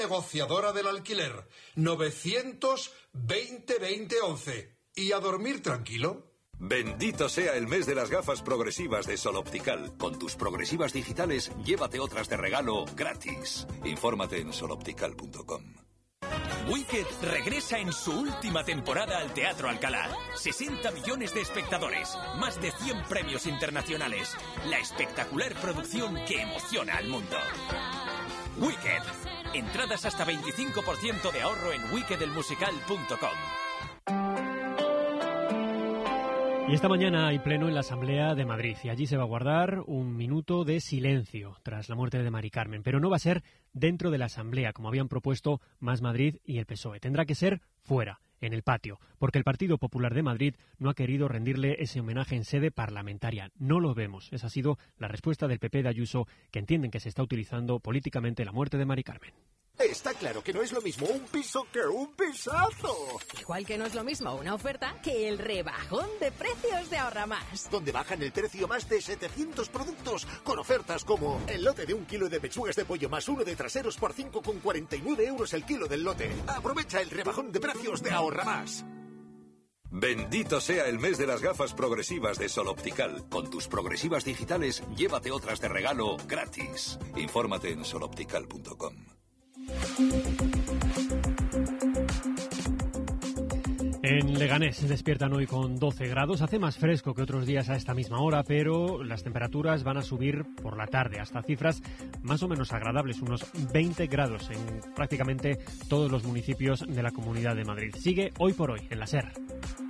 Negociadora del alquiler. 920-2011. ¿Y a dormir tranquilo? Bendito sea el mes de las gafas progresivas de Sol Optical. Con tus progresivas digitales, llévate otras de regalo gratis. Infórmate en soloptical.com. Wicked regresa en su última temporada al Teatro Alcalá. 60 millones de espectadores, más de 100 premios internacionales. La espectacular producción que emociona al mundo. Wicked. Entradas hasta 25% de ahorro en wickedelmusical.com. Y esta mañana hay pleno en la Asamblea de Madrid y allí se va a guardar un minuto de silencio tras la muerte de Mari Carmen, pero no va a ser dentro de la Asamblea, como habían propuesto Más Madrid y el PSOE. Tendrá que ser fuera, en el patio, porque el Partido Popular de Madrid no ha querido rendirle ese homenaje en sede parlamentaria. No lo vemos. Esa ha sido la respuesta del PP de Ayuso, que entienden que se está utilizando políticamente la muerte de Mari Carmen. Está claro que no es lo mismo un piso que un pisazo. Igual que no es lo mismo una oferta que el rebajón de precios de Ahorra Más. Donde bajan el precio más de 700 productos con ofertas como el lote de 1 kilo de pechugas de pollo más 1 de traseros por 5,49 euros el kilo del lote. Aprovecha el rebajón de precios de Ahorra Más. Bendito sea el mes de las gafas progresivas de Sol Optical. Con tus progresivas digitales, llévate otras de regalo gratis. Infórmate en soloptical.com. En Leganés se despiertan hoy con 12 grados. Hace más fresco que otros días a esta misma hora, pero las temperaturas van a subir por la tarde hasta cifras más o menos agradables, unos 20 grados en prácticamente todos los municipios de la Comunidad de Madrid. Sigue Hoy por Hoy en la SER.